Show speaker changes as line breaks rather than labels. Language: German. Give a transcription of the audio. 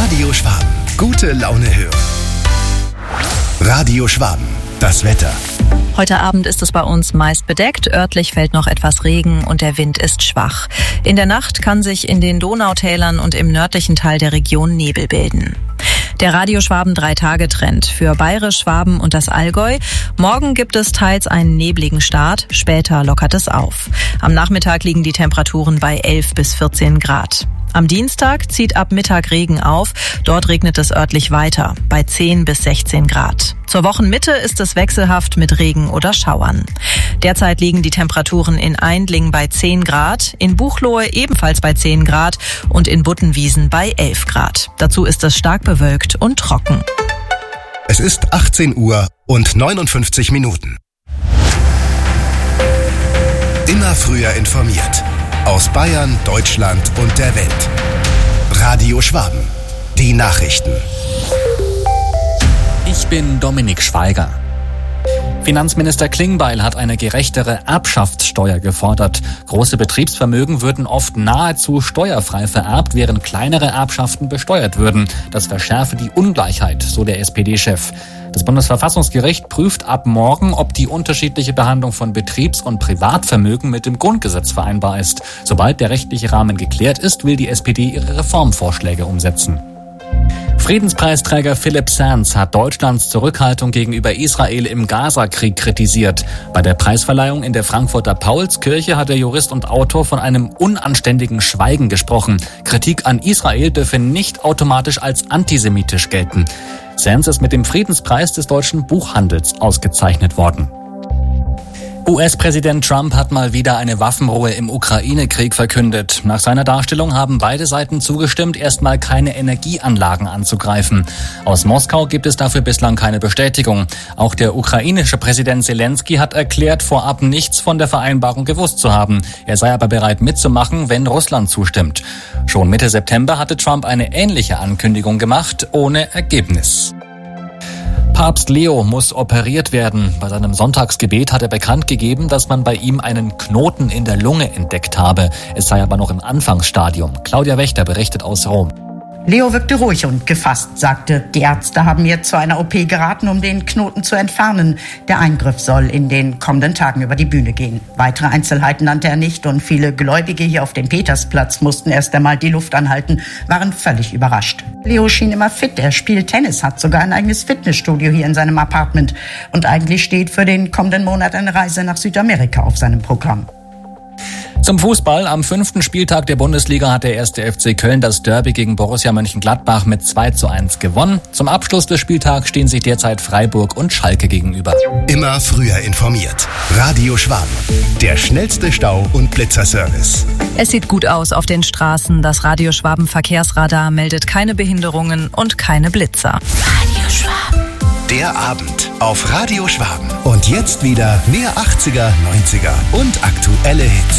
Radio Schwaben. Gute Laune hören. Radio Schwaben. Das Wetter.
Heute Abend ist es bei uns meist bedeckt, örtlich fällt noch etwas Regen und der Wind ist schwach. In der Nacht kann sich in den Donautälern und im nördlichen Teil der Region Nebel bilden. Der Radio Schwaben 3-Tage-Trend für Bayerisch, Schwaben und das Allgäu. Morgen gibt es teils einen nebligen Start, später lockert es auf. Am Nachmittag liegen die Temperaturen bei 11 bis 14 Grad. Am Dienstag zieht ab Mittag Regen auf, dort regnet es örtlich weiter, bei 10 bis 16 Grad. Zur Wochenmitte ist es wechselhaft mit Regen oder Schauern. Derzeit liegen die Temperaturen in Aindling bei 10 Grad, in Buchloe ebenfalls bei 10 Grad und in Buttenwiesen bei 11 Grad. Dazu ist es stark bewölkt und trocken.
Es ist 18 Uhr und 59 Minuten. Immer früher informiert. Aus Bayern, Deutschland und der Welt. Radio Schwaben. Die Nachrichten.
Ich bin Dominik Schweiger. Finanzminister Klingbeil hat eine gerechtere Erbschaftssteuer gefordert. Große Betriebsvermögen würden oft nahezu steuerfrei vererbt, während kleinere Erbschaften besteuert würden. Das verschärfe die Ungleichheit, so der SPD-Chef. Das Bundesverfassungsgericht prüft ab morgen, ob die unterschiedliche Behandlung von Betriebs- und Privatvermögen mit dem Grundgesetz vereinbar ist. Sobald der rechtliche Rahmen geklärt ist, will die SPD ihre Reformvorschläge umsetzen. Friedenspreisträger Philipp Sands hat Deutschlands Zurückhaltung gegenüber Israel im Gaza-Krieg kritisiert. Bei der Preisverleihung in der Frankfurter Paulskirche hat der Jurist und Autor von einem unanständigen Schweigen gesprochen. Kritik an Israel dürfe nicht automatisch als antisemitisch gelten. Sands ist mit dem Friedenspreis des deutschen Buchhandels ausgezeichnet worden. US-Präsident Trump hat mal wieder eine Waffenruhe im Ukraine-Krieg verkündet. Nach seiner Darstellung haben beide Seiten zugestimmt, erstmal keine Energieanlagen anzugreifen. Aus Moskau gibt es dafür bislang keine Bestätigung. Auch der ukrainische Präsident Zelensky hat erklärt, vorab nichts von der Vereinbarung gewusst zu haben. Er sei aber bereit mitzumachen, wenn Russland zustimmt. Schon Mitte September hatte Trump eine ähnliche Ankündigung gemacht, ohne Ergebnis. Papst Leo muss operiert werden. Bei seinem Sonntagsgebet hat er bekannt gegeben, dass man bei ihm einen Knoten in der Lunge entdeckt habe. Es sei aber noch im Anfangsstadium. Claudia Wächter berichtet aus Rom.
Leo wirkte ruhig und gefasst, sagte, die Ärzte haben mir zu einer OP geraten, um den Knoten zu entfernen. Der Eingriff soll in den kommenden Tagen über die Bühne gehen. Weitere Einzelheiten nannte er nicht und viele Gläubige hier auf dem Petersplatz mussten erst einmal die Luft anhalten, waren völlig überrascht. Leo schien immer fit, er spielt Tennis, hat sogar ein eigenes Fitnessstudio hier in seinem Apartment und eigentlich steht für den kommenden Monat eine Reise nach Südamerika auf seinem Programm.
Zum Fußball. Am 5. Spieltag der Bundesliga hat der 1. FC Köln das Derby gegen Borussia Mönchengladbach mit 2:1 gewonnen. Zum Abschluss des Spieltags stehen sich derzeit Freiburg und Schalke gegenüber.
Immer früher informiert. Radio Schwaben. Der schnellste Stau- und Blitzerservice.
Es sieht gut aus auf den Straßen. Das Radio Schwaben Verkehrsradar meldet keine Behinderungen und keine Blitzer.
Radio Schwaben. Der Abend auf Radio Schwaben. Und jetzt wieder mehr 80er, 90er und aktuelle Hits.